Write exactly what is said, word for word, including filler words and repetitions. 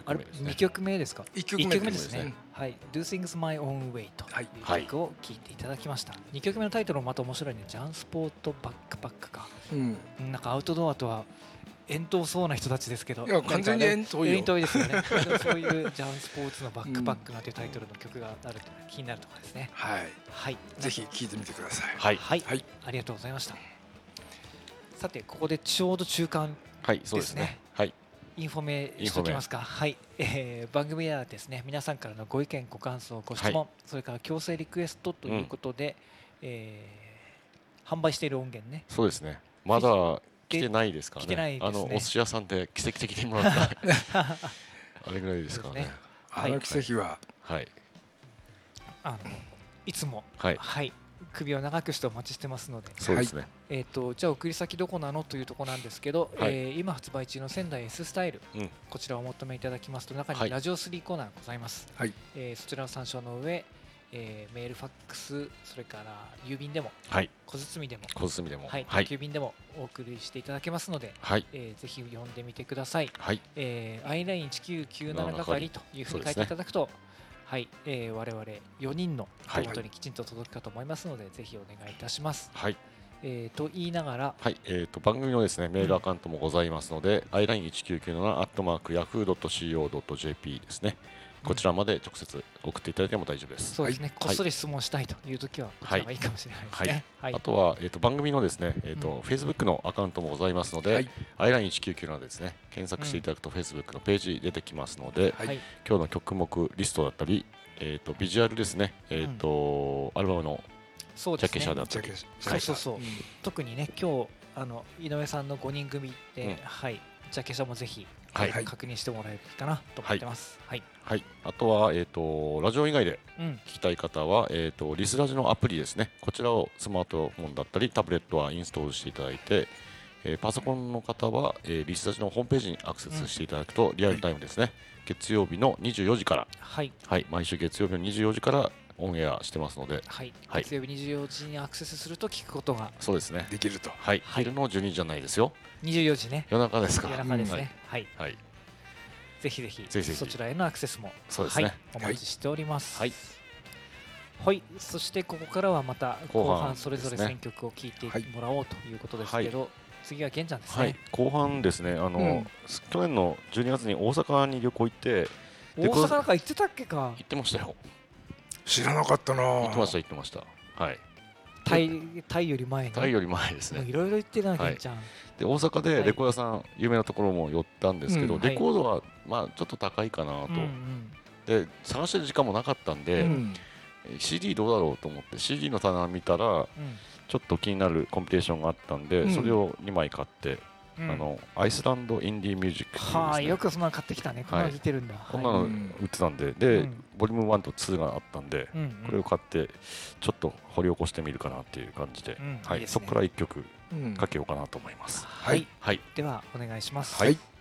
曲目ですね。 にきょくめですか。 いっきょくめいっきょくめですね。はい、Do Things My Own Way という曲を聴いていただきました。にきょくめのタイトルもまた面白いね。ジャンスポートバックパックか。うん、なんかアウトドアとは遠遠そうな人たちですけど、 いや完全に遠遠いよ。 遠遠いですよね。そういうジャンスポーツのバックパックなんていうタイトルの曲があると気になるところですね。 はい。 はい。 ぜひ聴いてみてください。 はい。 はい。はい、ありがとうございました。さてここでちょうど中間ですね。 はい、そうですね。はい。 インフォメしておきますか。はい、えー、番組ではですね、皆さんからのご意見ご感想ご質問、はい、それから強制リクエストということで、うん、えー、販売している音源ね。 そうですね。まだ来てないですからね。 来てないですね。 あのお寿司屋さんで奇跡的にもらったあれぐらいですからね。 ね、あの奇跡は、 はい。 あのいつも、 はい、 はい、首を長くしてお待ちしてますので。 そうですね。はい、 えっとじゃあ送り先どこなのというところなんですけど、はい、えー、今発売中の仙台 S スタイル、うん、こちらをお求めいただきますと中にラジオスリーコーナーございます。はい、えー、そちらを参照の上。えー、メール、ファックス、それから郵便でも、はい、小包でも、 小包でも、 はい、宅急便でもお送りしていただけますので、はい、えー、ぜひ読んでみてください。はい、えー、アイラインいちきゅうきゅうなな 係というふうに書いていただくと、はい、えー、我々よにんの手元にきちんと届くかと思いますので、はい、ぜひお願いいたします。はい。えー、と言いながら、 はい、えー、と番組のですねメールアカウントもございますので、うん、アイラインいちきゅうきゅうなな アットマーク ヤフー ドット シーオー ドット ジェーピー ですね。こちらまで直接送っていただいても大丈夫です。 そうですね。こっそり質問したいというときはこちらがいいかもしれないですね。 はい。あとはえっと番組のですねえっと Facebook のアカウントもございますので、アイラインいちきゅうきゅうなな ですね検索していただくと Facebook のページ出てきますので、今日の曲目リストだったり、えっとビジュアルですね、えっとアルバムのジャケ写だったり、 そうそうそう。特にね今日あの井上さんのごにん組で、はい。ジャケ写もぜひ、はい、確認してもらえるかなと思ってます。はい。 はい。あとはえっとラジオ以外で聞きたい方は、うん、えっとリスラジのアプリですね。こちらをスマートフォンだったりタブレットはインストールしていただいて、えー、パソコンの方は、えー、リスラジのホームページにアクセスしていただくと、うん、リアルタイムですね。月曜日のにじゅうよじから、はい。はい。毎週月曜日のにじゅうよじからオンエアしてますので、 はい、月曜日にじゅうよじにアクセスすると聞くことがそうですねできると。 はい、昼のじゅうにじじゃないですよ。 にじゅうよじね。 夜中ですか。 夜中ですね。はい。はい。ぜひぜひそちらへのアクセスもそうですね。 お待ちしております。はい。はい。そしてここからはまた後半それぞれ選曲を聞いてもらおうということですけど、次は玄ちゃんですね。はい。 後半ですね。あの去年のじゅうにがつに大阪に旅行行って、 大阪なんか行ってたっけか。 行ってましたよ。 知らなかったな。 行ってました行ってました。はい。 タイタイより前に。 タイより前ですね。 いろいろ言ってるなけんちゃん。 で大阪でレコード屋さん有名なところも寄ったんですけど、レコードはまあちょっと高いかなと。で探してる時間もなかったんで、シーディー どうだろうと思って シーディー の棚見たらちょっと気になるコンピレーションがあったんで、それをにまい買って。あのアイスランドインディーミュージックはあ、よくそんなの買ってきたね。こんなの弾いてるんだ。 こんなの売ってたんで、でボリュームワンとツーがあったんで、これを買ってちょっと掘り起こしてみるかなっていう感じで、はい、そこからいっきょくかけようかなと思います。 はい、はい、ではお願いします。 はい。